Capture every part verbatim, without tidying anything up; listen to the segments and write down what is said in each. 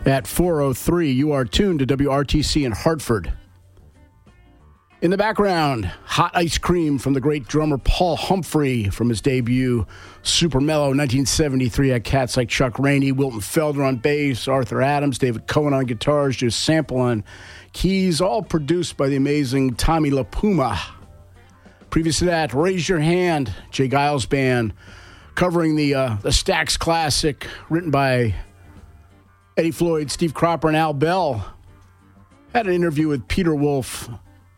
at four oh three. You are tuned to W R T C in Hartford. In the background, Hot Ice Cream from the great drummer Paul Humphrey from his debut Super Mellow nineteen seventy-three. Had cats like Chuck Rainey, Wilton Felder on bass, Arthur Adams, David Cohen on guitars, Joe Sample on keys, all produced by the amazing Tommy LaPuma. Previous to that, Raise Your Hand, Jay Giles Band, covering the uh, the Stax classic written by Eddie Floyd, Steve Cropper, and Al Bell. Had an interview with Peter Wolf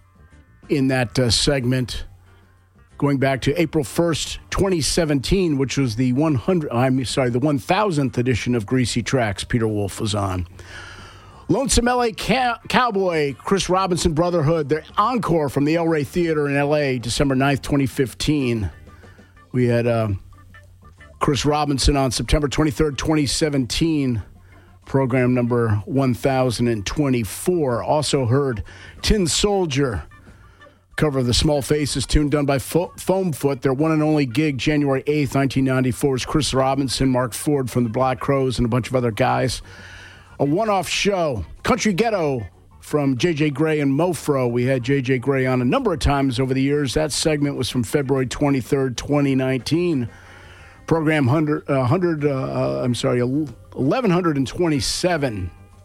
in that uh, segment, going back to April first, twenty seventeen, which was the one hundred. I'm sorry, the one thousandth edition of Greasy Tracks. Peter Wolf was on. Lonesome L A Cow- Cowboy, Chris Robinson Brotherhood, their encore from the El Rey Theater in L A, December ninth, twenty fifteen. We had uh, Chris Robinson on September twenty-third, twenty seventeen. Program number one thousand twenty-four. Also heard Tin Soldier, cover of the Small Faces tune done by Fo- Foamfoot. Their one and only gig, January eighth, nineteen ninety-four, is Chris Robinson, Mark Ford from the Black Crowes, and a bunch of other guys. A one-off show, Country Ghetto from J J Gray and Mofro. We had J J Gray on a number of times over the years. That segment was from February twenty-third, twenty nineteen. Program one hundred, uh, one hundred uh, uh, I'm sorry, eleven twenty-seven.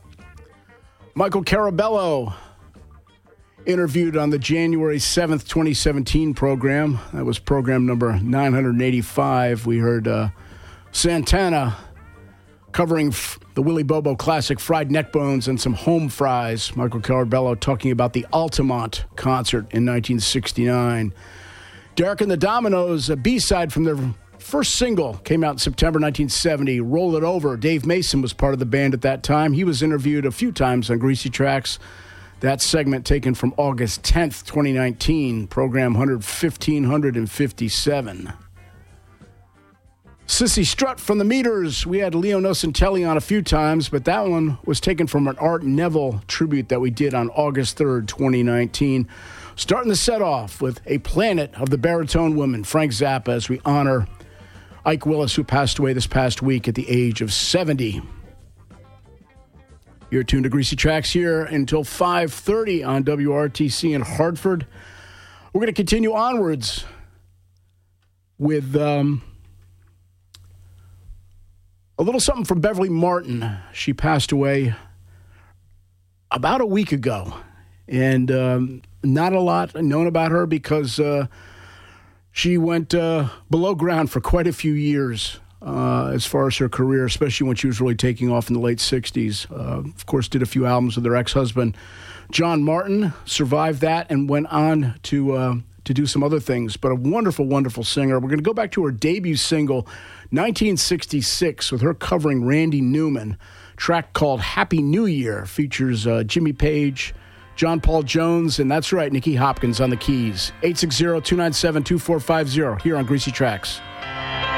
Michael Carabello interviewed on the January seventh, twenty seventeen program. That was program number nine eighty-five. We heard uh, Santana covering f- the Willie Bobo classic Fried Neck Bones and some home fries. Michael Carabello talking about the Altamont concert in nineteen sixty-nine. Derek and the Dominoes, a B-side from their first single, came out in September nineteen seventy, Roll It Over. Dave Mason was part of the band at that time. He was interviewed a few times on Greasy Tracks. That segment taken from August tenth, twenty nineteen, program one fifteen fifty-seven. Sissy Strut from the Meters. We had Leo Nocentelli on a few times, but that one was taken from an Art Neville tribute that we did on August third, twenty nineteen. Starting the set off with A Planet of the Baritone Woman, Frank Zappa, as we honor Ike Willis, who passed away this past week at the age of seventy. You're tuned to Greasy Tracks here until five thirty on W R T C in Hartford. We're going to continue onwards with um, a little something from Beverly Martin. She passed away about a week ago, and um, not a lot known about her because uh, she went uh, below ground for quite a few years. Uh, as far as her career, especially when she was really taking off in the late sixties. Uh, of course, did a few albums with her ex-husband, John Martin, survived that and went on to uh, to do some other things. But a wonderful, wonderful singer. We're going to go back to her debut single, nineteen sixty-six, with her covering Randy Newman. A track called Happy New Year features uh, Jimmy Page, John Paul Jones, and that's right, Nicky Hopkins on the keys. eight six zero, two nine seven, two four five zero here on Greasy Tracks.